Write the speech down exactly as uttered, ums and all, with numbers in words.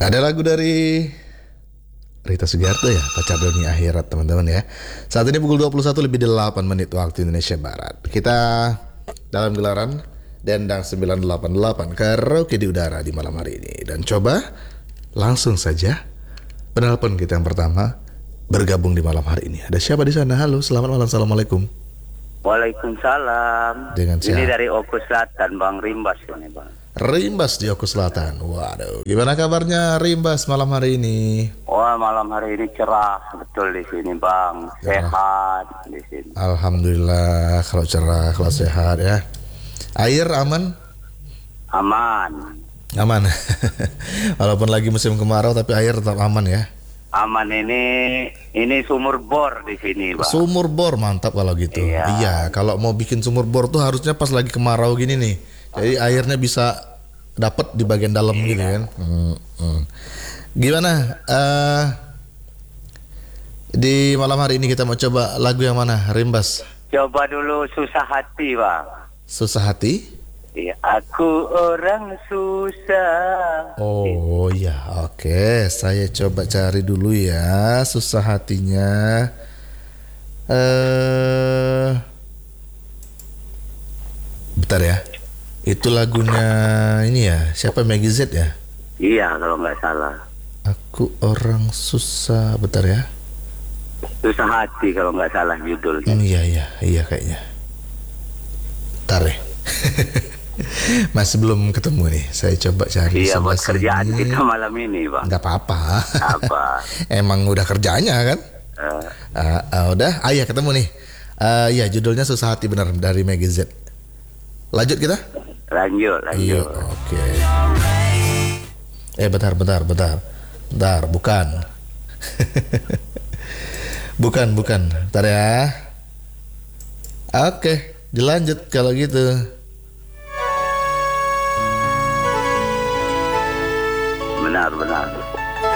Ada lagu dari Rita Sugiarto ya, Pacar Dunia Akhirat teman-teman ya. Saat ini pukul dua puluh satu lebih delapan menit waktu Indonesia Barat. Kita dalam gelaran Dendang sembilan delapan delapan karaoke di udara di malam hari ini. Dan coba langsung saja penelpon kita yang pertama bergabung di malam hari ini. Ada siapa di sana? Halo, selamat malam, assalamualaikum. Waalaikumsalam. Dengan Ini siapa? dari Oku Selatan, Bang Rimbas ini, Bang. Rimbas di Oku Selatan. Waduh, gimana kabarnya Rimbas malam hari ini? Wah, malam hari ini cerah betul di sini, Bang. Sehat di sini. Alhamdulillah, kalau cerah, kalau sehat ya. Air aman? Aman. Aman. Walaupun lagi musim kemarau tapi air tetap aman ya. Aman ini ini sumur bor di sini, Bang. Sumur bor mantap kalau gitu. Iya. Iya, kalau mau bikin sumur bor tuh harusnya pas lagi kemarau gini nih. Jadi airnya bisa dapat di bagian dalam Iya. gitu kan. Hmm, hmm. Gimana? Eh, di malam hari ini kita mau coba lagu yang mana, Rimbas? Coba dulu Susah Hati, Bang. Susah hati? Iya, aku orang susah. Oh ya, oke. Saya coba cari dulu ya susah hatinya. Eh, bentar ya. Itu lagunya ini ya. Siapa Maggie Z ya? Iya, kalau nggak salah. Aku orang susah. Bentar ya. Susah Hati kalau nggak salah judulnya. Hmm, iya iya iya kayaknya. Bentar ya. Masih belum ketemu nih. Saya coba cari Iya, buat sebelah kerjaan sini. kita malam ini, Bang. Nggak apa-apa. Apa? Emang udah kerjanya kan? Eh, Uh, uh, udah, ah ya ketemu nih. Uh, ya judulnya Susah Hati benar dari Maggie Z. Lanjut kita? lanjut, Iya, lanjut. oke. Eh bentar, bentar, bentar, bentar, bukan. bukan, bukan. Bentar ya. Oke, dilanjut kalau gitu. Benar, benar.